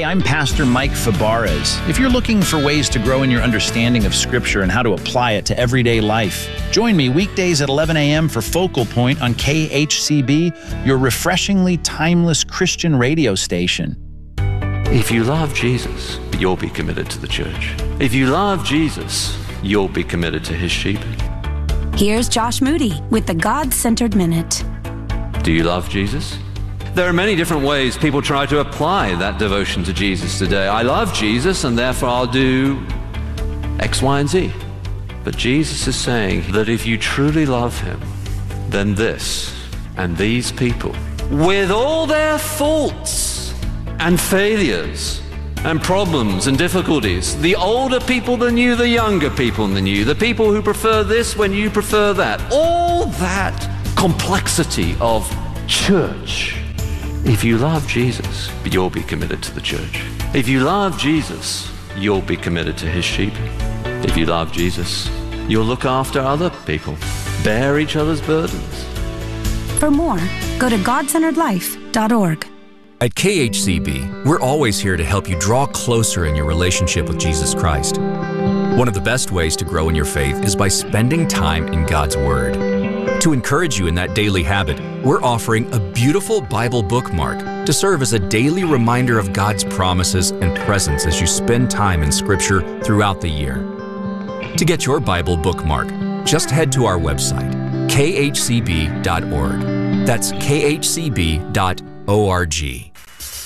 I'm Pastor Mike Fabarez. If you're looking for ways to grow in your understanding of Scripture and how to apply it to everyday life, join me weekdays at 11 a.m. for Focal Point on KHCB, your refreshingly timeless Christian radio station. If you love Jesus, you'll be committed to the church. If you love Jesus, you'll be committed to his sheep. Here's Josh Moody with the God-Centered Minute. Do you love Jesus? There are many different ways people try to apply that devotion to Jesus today. I love Jesus, and therefore I'll do X, Y, and Z. But Jesus is saying that if you truly love him, then this and these people, with all their faults and failures and problems and difficulties, the older people than you, the younger people than you, the people who prefer this when you prefer that, all that complexity of church. If you love Jesus, you'll be committed to the church. If you love Jesus, you'll be committed to his sheep. If you love Jesus, you'll look after other people, bear each other's burdens. For more, go to godcenteredlife.org. At KHCB, we're always here to help you draw closer in your relationship with Jesus Christ. One of the best ways to grow in your faith is by spending time in God's Word. To encourage you in that daily habit, we're offering a beautiful Bible bookmark to serve as a daily reminder of God's promises and presence as you spend time in Scripture throughout the year. To get your Bible bookmark, just head to our website, khcb.org. That's khcb.org.